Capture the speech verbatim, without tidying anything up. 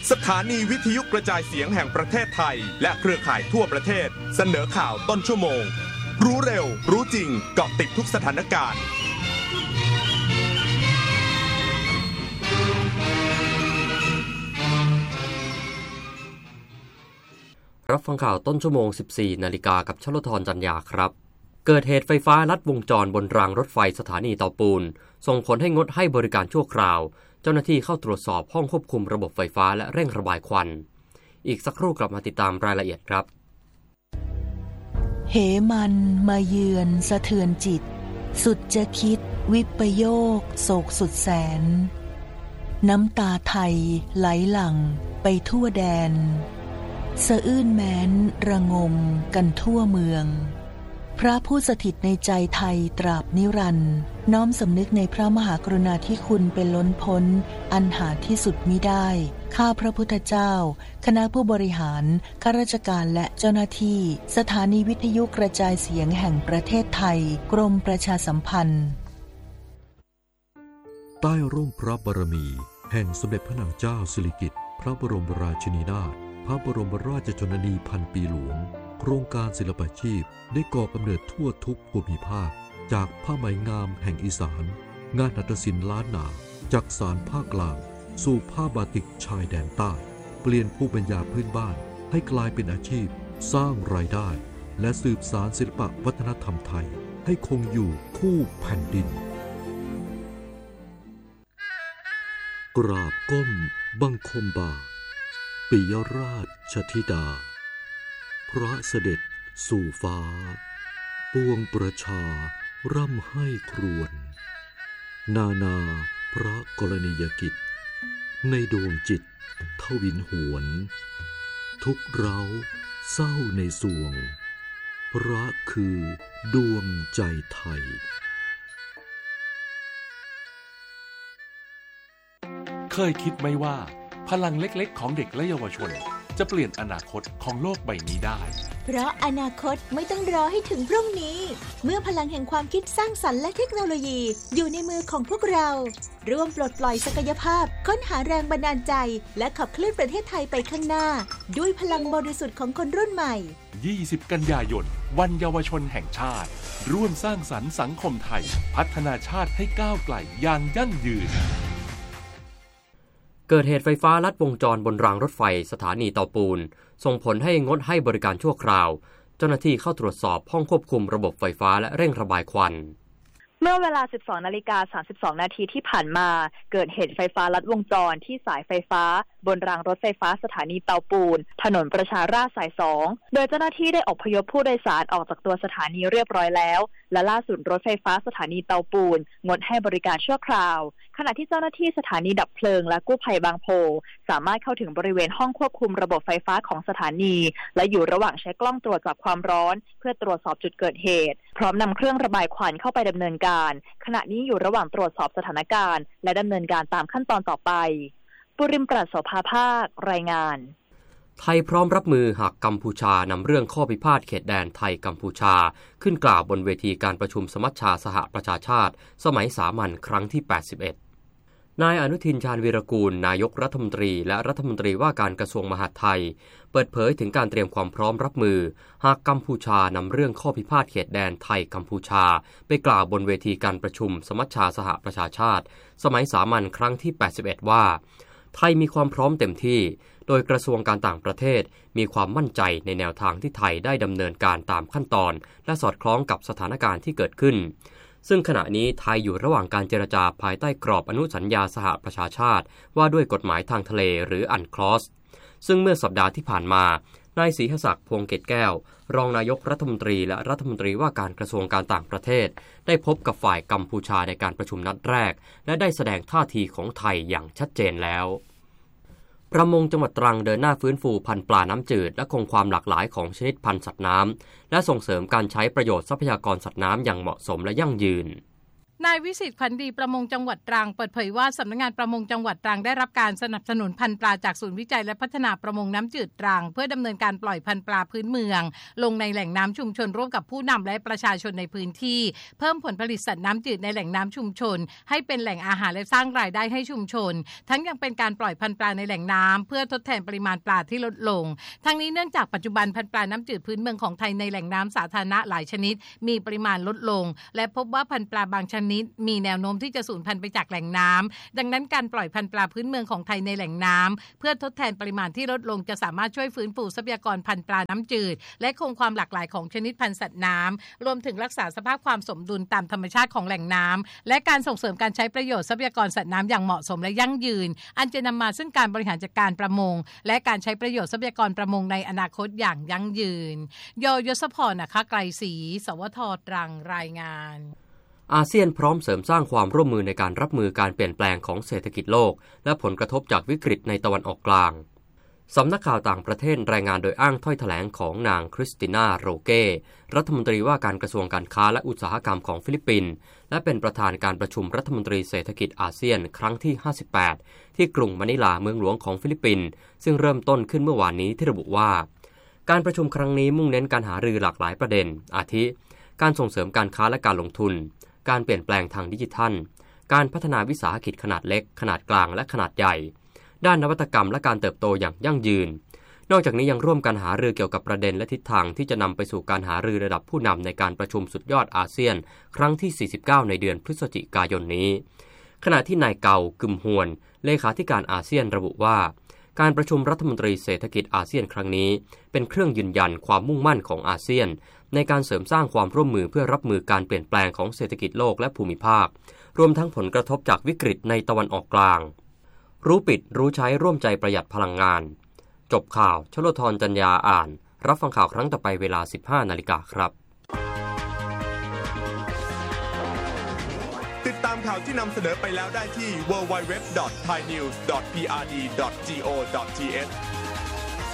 สถานีวิทยุกระจายเสียงแห่งประเทศไทยและเครือข่ายทั่วประเทศเสนอข่าวต้นชั่วโมงรู้เร็วรู้จริงเกาะติดทุกสถานการณ์รับฟังข่าวต้นชั่วโมง สิบสี่นาฬิกากับชลธรจันยาครับเกิดเหตุไฟฟ้าลัดวงจรบนรางรถไฟสถานีเตาปูนส่งผลให้งดให้บริการชั่วคราวเจ้าหน้าที่เข้าตรวจสอบห้องควบคุมระบบไฟฟ้าและเร่งระบายควันอีกสักครู่กลับมาติดตามรายละเอียดครับเหมันมาเยือนสะเทือนจิตสุดจะคิดวิปโยคโศกสุดแสนน้ำตาไทยไหลหลั่งไปทั่วแดนสะอื้นแม้นระงมกันทั่วเมืองพระผู้สถิตในใจไทยตราบนิรันดร์น้อมสำนึกในพระมหากรุณาธิคุณเป็นล้นพ้นอันหาที่สุดมิได้ข้าพระพุทธเจ้าคณะผู้บริหารข้าราชการและเจ้าหน้าที่สถานีวิทยุกระจายเสียงแห่งประเทศไทยกรมประชาสัมพันธ์ใต้ร่มพระบารมีแห่งสมเด็จพระนางเจ้าสิริกิติ์พระบรมราชินีนาถพระบรมราชชนนีพันปีหลวงโครงการศิลปาชีพได้ก่อกำเนิดทั่วทุกภูมิภาคจากผ้าไหมงามแห่งอีสานงานหัตถศิลป์ล้านนาจากสารภาคกลางสู่ผ้าบาติกชายแดนใต้เปลี่ยนภูมิปัญญาพื้นบ้านให้กลายเป็นอาชีพสร้างรายได้และสืบสานศิลปวัฒนธรรมไทยให้คงอยู่คู่แผ่นดินกราบก้มบังคมบาทปิยราชธิดาพระเสด็จสู่ฟ้าปวงประชาร่ำให้ครวญนานาพระกรณียกิจในดวงจิตทวินหวนทุกเร้าเศร้าในสวงพระคือดวงใจไทยเคยคิดไหมว่าพลังเล็กๆของเด็กและเยาวชนจะเปลี่ยนอนาคตของโลกใบนี้ได้เพราะอนาคตไม่ต้องรอให้ถึงพรุ่งนี้เมื่อพลังแห่งความคิดสร้างสรรค์และเทคโนโลยีอยู่ในมือของพวกเราร่วมปลดปล่อยศักยภาพค้นหาแรงบันดาลใจและขับเคลื่อนประเทศไทยไปข้างหน้าด้วยพลังบริสุทธิ์ของคนรุ่นใหม่ยี่สิบกันยายนวันเยาวชนแห่งชาติร่วมสร้างสรรค์สังคมไทยพัฒนาชาติให้ก้าวไกลอย่างยั่งยืนเกิดเหตุไฟฟ้าลัดวงจรบนรางรถไฟสถานีเตาปูนส่งผลให้งดให้บริการชั่วคราวเจ้าหน้าที่เข้าตรวจสอบห้องควบคุมระบบไฟฟ้าและเร่งระบายควันเมื่อเวลา สิบสองนาฬิกาสามสิบสองนาทีที่ผ่านมาเกิดเหตุไฟฟ้าลัดวงจรที่สายไฟฟ้าบนรางรถไฟฟ้าสถานีเตาปูนถนนประชาราษฎร์สายสองโดยเจ้าหน้าที่ได้อพยพผู้โดยสารออกจากตัวสถานีเรียบร้อยแล้วและล่าสุดรถไฟฟ้าสถานีเตาปูนงดให้บริการชั่วคราวขณะที่เจ้าหน้าที่สถานีดับเพลิงและกู้ภัยบางโพสามารถเข้าถึงบริเวณห้องควบคุมระบบไฟฟ้าของสถานีและอยู่ระหว่างใช้กล้องตรวจจับความร้อนเพื่อตรวจสอบจุดเกิดเหตุพร้อมนำเครื่องระบายควันเข้าไปดำเนินการขณะนี้อยู่ระหว่างตรวจสอบสถานการณ์และดำเนินการตามขั้นตอนต่อไปปุริมปราศโสภาภาครายงานไทยพร้อมรับมือหากกัมพูชานำเรื่องข้อพิพาทเขตแดนไทยกัมพูชาขึ้นกล่าวบนเวทีการประชุมสมัชชาสหประชาชาติสมัยสามัญครั้งที่แปดสิบเอ็ดนายอนุทินชาญวีรกูลนายกรัฐมนตรีและรัฐมนตรีว่าการกระทรวงมหาดไทยเปิดเผยถึงการเตรียมความพร้อมรับมือหากกัมพูชานำเรื่องข้อพิพาทเขตแดนไทยกัมพูชาไปกล่าวบนเวทีการประชุมสมัชชาสหประชาชาติสมัยสามัญครั้งที่แปดสิบเอ็ดว่าไทยมีความพร้อมเต็มที่โดยกระทรวงการต่างประเทศมีความมั่นใจในแนวทางที่ไทยได้ดำเนินการตามขั้นตอนและสอดคล้องกับสถานการณ์ที่เกิดขึ้นซึ่งขณะนี้ไทยอยู่ระหว่างการเจรจาภายใต้กรอบอนุสัญญาสหประชาชาติว่าด้วยกฎหมายทางทะเลหรืออันคลอสซึ่งเมื่อสัปดาห์ที่ผ่านมานายศรีหศักดิ์พวงเกตแก้วรองนายกรัฐมนตรีและรัฐมนตรีว่าการกระทรวงการต่างประเทศได้พบกับฝ่ายกัมพูชาในการประชุมนัดแรกและได้แสดงท่าทีของไทยอย่างชัดเจนแล้วประมงจังหวัดตรังเดินหน้าฟื้นฟูพันธุ์ปลาน้ำจืดและคงความหลากหลายของชนิดพันธุ์สัตว์น้ำและส่งเสริมการใช้ประโยชน์ทรัพยากรสัตว์น้ำอย่างเหมาะสมและยั่งยืนนายวิสิทธิ์ขวัญดีประมงจังหวัดตรังเปิดเผยว่าสำนักงานประมงจังหวัดตรังได้รับการสนับสนุนพันธุ์ปลาจากศูนย์วิจัยและพัฒนาประมงน้ำจืดตรังเพื่อดำเนินการปล่อยพันธุ์ปลาพื้นเมืองลงในแหล่งน้ำชุมชนร่วมกับผู้นำและประชาชนในพื้นที่เพิ่มผลผลิตสัตว์น้ำจืดในแหล่งน้ำชุมชนให้เป็นแหล่งอาหารและสร้างรายได้ให้ชุมชนทั้งยังเป็นการปล่อยพันธุ์ปลาในแหล่งน้ำเพื่อทดแทนปริมาณปลาที่ลดลงทั้งนี้เนื่องจากปัจจุบันพันธุ์ปลาน้ำจืดพื้นเมืองของไทยในแหล่งน้ำสาธารณะหลายชนิดมีปริมาณลดลงและพบว่าพันธุ์ปลาบางชนิดมีแนวโน้มที่จะสูญพันธุ์ไปจากแหล่งน้ำดังนั้นการปล่อยพันธุ์ปลาพื้นเมืองของไทยในแหล่งน้ำเพื่อทดแทนปริมาณที่ลดลงจะสามารถช่วยฟื้นฟูทรัพยากรพันธุ์ปลาน้ำจืดและคงความหลากหลายของชนิดพันธุ์สัตว์น้ำรวมถึงรักษาสภาพความสมดุลตามธรรมชาติของแหล่งน้ำและการส่งเสริมการใช้ประโยชน์ทรัพยากรสัตว์น้ำอย่างเหมาะสมและยั่งยืนอันจะนำมาซึ่งการบริหารจัดการประมงและการใช้ประโยชน์ทรัพยากรประมงในอนาคตอย่างยั่งยืนโยยศพรนะคะไกรศรีสวทตรังรายงานอาเซียนพร้อมเสริมสร้างความร่วมมือในการรับมือการเปลี่ยนแปลงของเศรษฐกิจโลกและผลกระทบจากวิกฤตในตะวันออกกลางสำนักข่าวต่างประเทศรายงานโดยอ้างถ้อยแถลงของนางคริสติน่าโรเก้รัฐมนตรีว่าการกระทรวงการค้าและอุตสาหกรรมของฟิลิปปินส์และเป็นประธานการประชุมรัฐมนตรีเศรษฐกิจอาเซียนครั้งที่ห้าสิบแปดที่กรุงมะนิลาเมืองหลวงของฟิลิปปินส์ซึ่งเริ่มต้นขึ้นเมื่อวานนี้ที่ระบุว่าการประชุมครั้งนี้มุ่งเน้นการหารือหลากหลายประเด็นอาทิการส่งเสริมการค้าและการลงทุนการเปลี่ยนแปลงทางดิจิทัลการพัฒนาวิสาหกิจขนาดเล็กขนาดกลางและขนาดใหญ่ด้านนวัตกรรมและการเติบโตอย่างยั่งยืนนอกจากนี้ยังร่วมกันหารือเกี่ยวกับประเด็นและทิศทางที่จะนำไปสู่การหารือระดับผู้นำในการประชุมสุดยอดอาเซียนครั้งที่สี่สิบเก้าในเดือนพฤศจิกายนนี้ขณะที่นายเกากึมฮวนเลขาธิการอาเซียนระบุว่าการประชุมรัฐมนตรีเศรษฐกิจอาเซียนครั้งนี้เป็นเครื่องยืนยันความมุ่งมั่นของอาเซียนในการเสริมสร้างความร่วมมือเพื่อรับมือการเปลี่ยนแปลงของเศรษฐกิจโลกและภูมิภาครวมทั้งผลกระทบจากวิกฤตในตะวันออกกลางรู้ปิดรู้ใช้ร่วมใจประหยัดพลังงานจบข่าวชโลธรจัญญาอ่านรับฟังข่าวครั้งต่อไปเวลา สิบห้านาฬิกาครับติดตามข่าวที่นำเสนอไปแล้วได้ที่ ดับเบิลยู ดับเบิลยู ดับเบิลยู ดอท ไทยนิวส์ ดอท พี อาร์ ดี ดอท จี โอ ดอท ที เอช